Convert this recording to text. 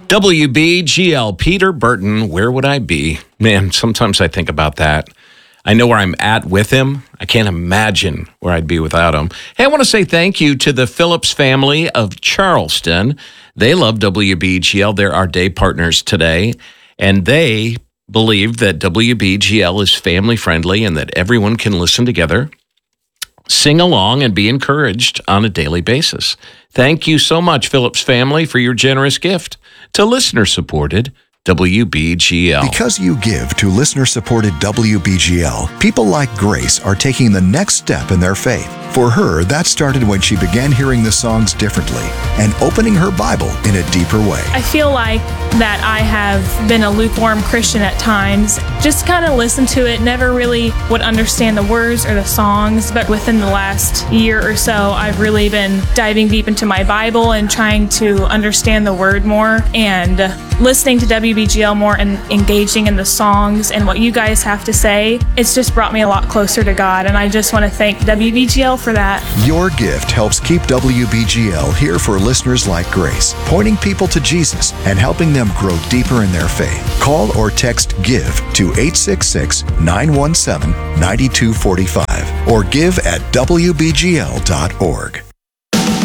WBGL, Peter Burton, where would I be? Man, sometimes I think about that. I know where I'm at with him. I can't imagine where I'd be without him. Hey, I want to say thank you to the Phillips family of Charleston. They love WBGL. They're our day partners today, and they believe that WBGL is family friendly and that everyone can listen together, sing along, and be encouraged on a daily basis. Thank you so much, Phillips family, for your generous gift to listener-supported WBGL. Because you give to listener-supported WBGL, people like Grace are taking the next step in their faith. For her, that started when she began hearing the songs differently and opening her Bible in a deeper way. I feel like that I have been a lukewarm Christian at times. Just kind of listened to it, never really would understand the words or the songs, but within the last year or so, I've really been diving deep into my Bible and trying to understand the Word more and listening to WBGL more and engaging in the songs and what you guys have to say. It's just brought me a lot closer to God, and I just want to thank WBGL for that. Your gift helps keep WBGL here for listeners like Grace, pointing people to Jesus and helping them grow deeper in their faith. Call or text GIVE to 866-917-9245 or give at WBGL.org.